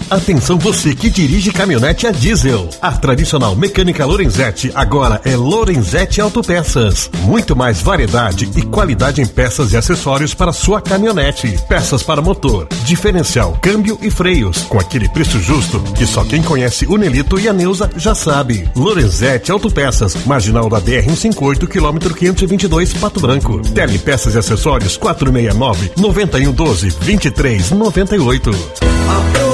Atenção você que dirige caminhonete a diesel. A tradicional mecânica Lorenzetti agora é Lorenzetti Autopeças. Muito mais variedade e qualidade em peças e acessórios para sua caminhonete. Peças para motor, diferencial, câmbio e freios. Com aquele preço justo que só quem conhece o Nelito e a Neuza já sabe. Lorenzetti Autopeças, marginal da BR-158, quilômetro 522, Pato Branco. Telepeças e acessórios 469-9112-2398.